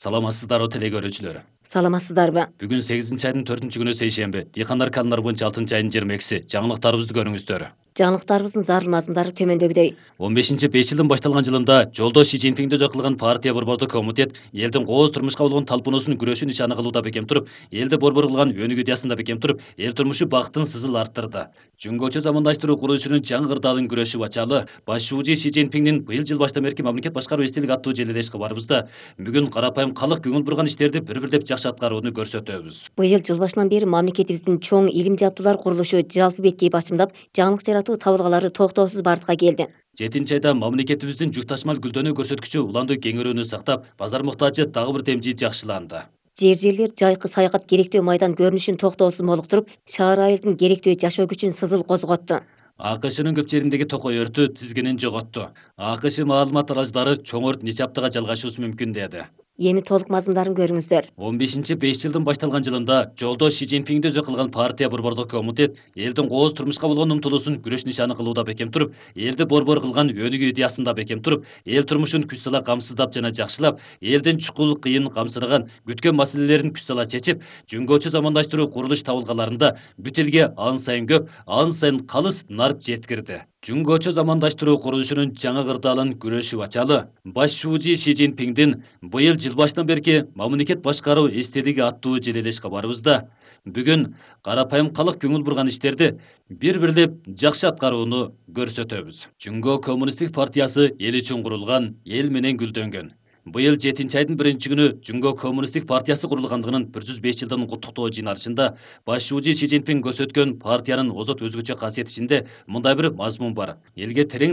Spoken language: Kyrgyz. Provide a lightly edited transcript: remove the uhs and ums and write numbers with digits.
Саламатсыздарбы теле көрүүчүлөр. Саламатсыздарбы? Бүгүн 8 айдын 4-күнү сейшемби. Дыйкандар календар боюнча 6 айдын 22-си. Жаңылыктарыбызды көрүңүздөр. Жаңылыктарыбыздын зарыл мазмундары төмөндөгүдөй. 15-5 жылдын башталган жылында жолдош Ши Цзиньпиңди өзү кылган партия борбордук комитет элдин кооз турмушка болгон талпуунусун күрөшүү нишаны кылууда бекем туруп, элди борбор кылган өнүгүү идеясында бекем туруп, эл турмушу бактын сызыл арттырды. Жөнгөчө замандаштыруу курулушунун жаңы кырдаалын күрөшүү бачалы баш шуужи Ши Цзиньпиңдин быйыл жыл баштан берки мамлекет башкаруу эстелик аттуу желелеш кабарыбызда бүгүн карапайым калк көңүл бурган иштерди бир-бирлеп жакшы аткарууну көрсөтөбүз. Быйыл жыл башынан бери мамлекетибиздин чоң илим жабдуулар курулушу жалпы беткей башымдап, жаңылык жаратуу табылгалары токтоосуз бардыкка келди. 7 айда мамлекетибиздин жүк ташымал гүлдөнүү көрсөткүчү уланды кеңөөрүүнү сактап, базар муктажы дагы бир темжи жакшыланды. Жерлер жайкы саякат керектөө майдан көрүнүшүн токтоосуз молуктуруп, шаар айылдын керектөө жашоо күчүн сызыл козготту. АКШнын көп жериндеги токой өртү тизгинин жоготту. АКШ маалымат аралаждары чоң өрт нече аптага жалгашуусу мүмкүн деди. Эми толук мазмундарын көрүңүздөр. 15-5 жылдын башталган жылында жолдош Ши Цзиньпиңди өзү кылган партия борбордук комитет элдин кооз турмушка болгон умтулуусун күрөш нишаны кылууда бекем туруп, элди борбор кылган өнүгүү идеясында бекем туруп, эл турмушун күч сала камсыздап жана жакшылап, элдин чукул кыйын камсыраган күткөн маселелерин күч сала чечип, жөнгөчө замандаштыруу курулуш табылгаларында бүт элге ан сайын көп, ан сайын калыс нарп жеткирди. Жөнгөчө замандаштыруу курулушунун жаңы кырдаалын күрөшүү ачалы баш шуужи Ши Цзиньпиңдин быйыл жыл баштан берки мамлекет башкаруу эстелиги аттуу желелеш кабарыбызда бүгүн карапайым калк көңүл бурган иштерди бир-бирлеп жакшы аткарууну көрсөтөбүз. Жөнгө коммунисттик партиясы эл үчүн курулган, эл менен гүлдөнгөн. Быйыл 7 айдын 1-күнү Жөнгө коммунисттик партиясы курулгандыгынын 105 жылдын куттуктоо жыйналышында баш шуужи Ши Цзиньпиң көрсөткөн партиянын озот өзгөчө касиети ичинде мындай бир мазмун бар. Элге терең